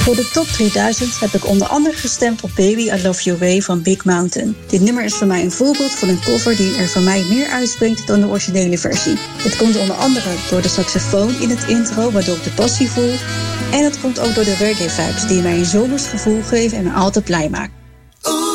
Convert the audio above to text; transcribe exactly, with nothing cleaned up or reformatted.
Voor de top drieduizend heb ik onder andere gestemd op Baby I Love Your Way van Big Mountain. Dit nummer is voor mij een voorbeeld van een cover die er voor mij meer uitspringt dan de originele versie. Het komt onder andere door de saxofoon in het intro, waardoor ik de passie voel. En het komt ook door de reggae vibes die mij een zomers gevoel geven en me altijd blij maken.